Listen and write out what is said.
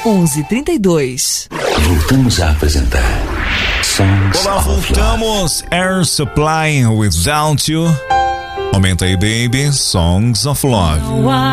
1132. Voltamos a apresentar Songs Olá, of voltamos. Air Supply, Without You. Aumenta aí, baby. Songs of Love.